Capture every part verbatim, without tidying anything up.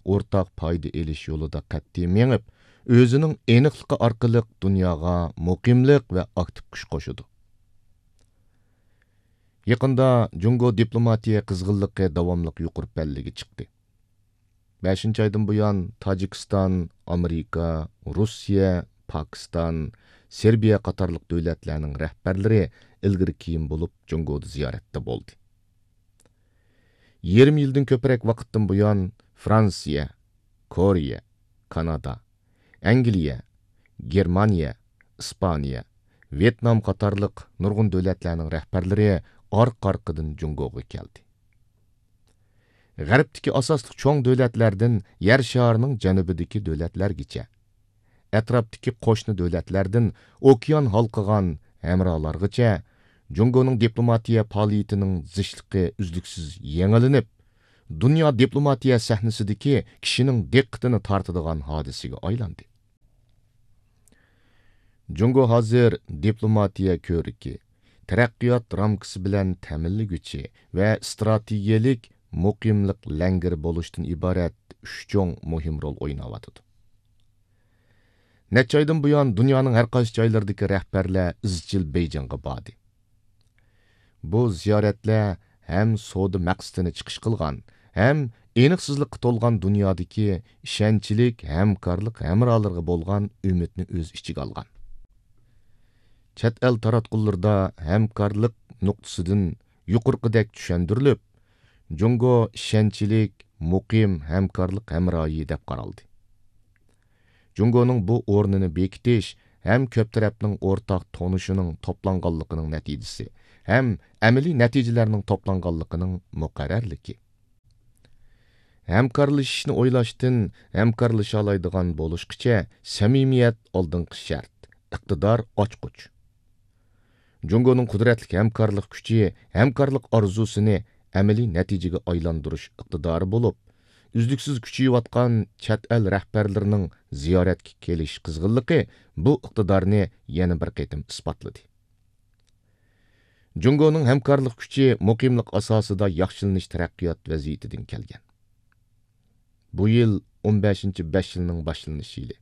o'rtaq foyda elish yo'lida qat'iy mengib, o'zining aniqligi orqali dunyoga muqimlik va aktiv kuch qo'shadi. Yaqında Jungo diplomatiya qizg'inligi davomli yuqori pallaga chiqdi. beshinchi aydan buyon Tojikiston, Amerika, Rossiya, Pokiston, Serbiya qatorliq davlatlarning rahbarlari ilgari keyin bo'lib Jungoda ziyoratda bo'ldi. yarim yildan ko'proq vaqtdan buyon Fransiya, Koreya, Kanada, Angliya, Germaniya, Ispaniya, Vietnam qatorliq nurg'un davlatlarning rahbarlari orqa-orqadan Jungoga keldi. G'arbdagi asosli cho'ng davlatlardan yer sharining janubidagi davlatlargacha, atrofdagi qo'shni davlatlardan okean halqigan hamrolargacha Jungoning diplomatiya faoliyatining zichligi uzluksiz yangilanib, dunyo diplomatiya sahnasidagi kishining diqqatini tortadigan hodisaga aylandi. Jungo hozir diplomatiya ko'riki, taraqqiyot ramkasi bilan ta'minlaguvchi va strategiyalik muqimlik langari bo'lishdan iborat uch cho'ng muhim rol o'ynayotdi. Necha oydan buyon dunyoning har qaysi joylaridagi rahbarlar izchil Beyjingga bordi. Bu ziyoratlar ham savdo maqsadini chiqish qilgan, ham aniqsizlikqa to'lgan dunyodagi ishonchlik, hamkorlik hamrolarga bo'lgan umidni o'z ichiga olgan. Chet el taratqularda hamkorlik nuqtasidan yuqorqidek tushundirilib, Jungo ishonchlik, muqim hamkorlik hamroyi deb qaraldi. Jungoning bu o'rnini bekitish ham ko'p tarafning o'rtaq tonishining toplanganligining natijasi, ham amaliy natijalarning toplanganligining muqarrarligi. Hamkorlashishni o'ylashdan hamkorlasha oladigan bo'lishqicha samimiyat oldingi shart, iqtidor ochquch. Jungoning qudratli hamkorlik kuchi, hamkorlik orzusini amaliy natijaga aylantirish iqtidori bo'lib, uzluksiz kuchayotgan chet el rahbarlarining ziyoratga kelish qizg'inligi bu iqtidorni yana bir qatim isbotladi. Jungoning hamkorlik kuchi muqimlik asosida yaxshilanish taraqqiyot vaziyatidan kelgan. Bu yil o'n beshinchi besh yilning boshlanish yili.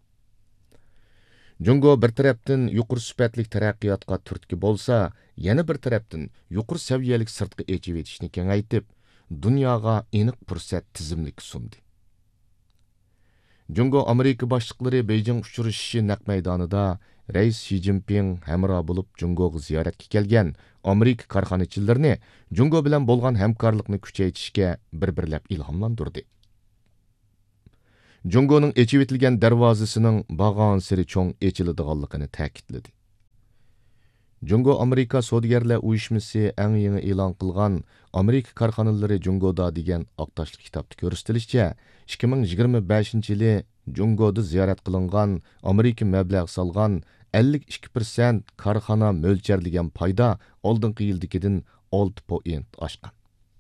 Jungo bir tarafdan yuqori sifatli taraqqiyotga turtki bo'lsa, yana bir tarafdan yuqori saviyalik sirtqi echib etishni kengaytib, dunyoga aniq fursat tizimlik sundi. Jungo Amerika boshliqlari Beijing uchrashishi naq maydonida Rais Xi Jinping hamroh bo'lib Jungoga ziyoratga kelgan Amerika korxonachilarini Jungo bilan bo'lgan hamkorlikni kuchaytirishga bir-birlab ilhomlantirdi. Jungoning echib etilgan darvozasining bag'on siri cho'ng echiladiganligini ta'kidladi. Jungo Amerika Savdogarlar uyushmasi eng yangi e'lon qilgan Amerika korxonalari Jungoda degan oqtoshli kitobda ko'rsatilishicha, ikki ming yigirma beshinchi yili Jungoda ziyorat qilingan Amerika mablag' solgan ellik ikki persent korxona mo'ljallangan foyda oldingi yildagidan olti foiz oshgan.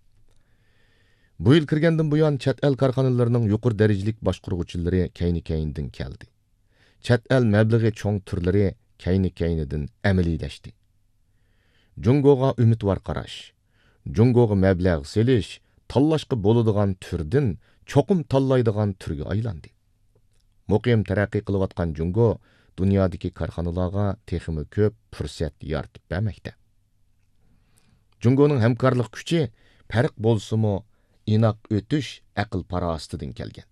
Bu yil kirgandan buyon chet el korxonalarining yuqori darajalik boshqaruvchilari kayni-kaynidan keldi. Chet el mablag'i cho'ng turlari kayni-kaynidan amaliylashdi. Jungoga umidvor qarash, Jungoga mablag' selish, tanlashga bo'ladigan turdan cho'qim tanlaydigan turga aylandi. Muqim taraqqiy qilayotgan Jungo dunyodagi korxonalarga texmi ko'p fursat yaratib bermoqda. Jungoning hamkorlik kuchi farq bo'lsa-mu inoq o'tish aql farosatidan kelgan.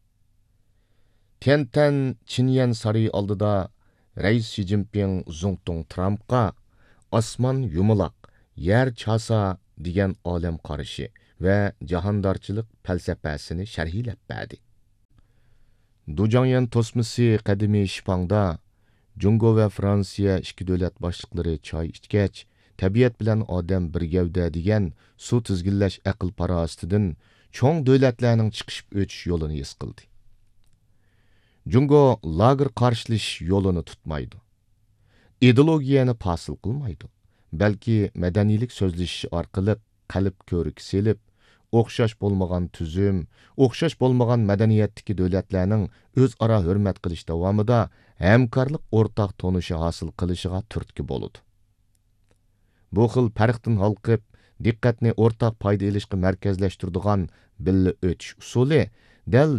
Tiantan Chinyan saroyi oldida Rais Xi Jinping Zongtung Trumpga osmon yumaloq, yer chasa degan olam qarashi va jahondorchilik falsafasini sharhlab berdi. Dujanyan tosmisi qadimiy Shipangda Jungo va Fransiya ikki davlat boshliqlari choy ichgach, tabiat bilan odam bir gavda degan suv tizginlash aql farosatidan cho'ng davlatlarning chiqishib o'tish yo'lini his qildi. Jungo lager qarshilash yo'lini tutmaydi. Ideologiyani fasil qilmaydi. Balki madaniylik so'zlashish orqali qalb ko'rik selib, o'xshash bo'lmagan tuzum, o'xshash bo'lmagan madaniyatdagi davlatlarning o'zaro hurmat qilish davomida hamkorlik o'rtaq tonishi hosil qilishiga turtki bo'ladi. Bu xil farqdan halqib, diqqatni o'rtaq foyda olishga markazlashtiradigan billa o'tish usuli dal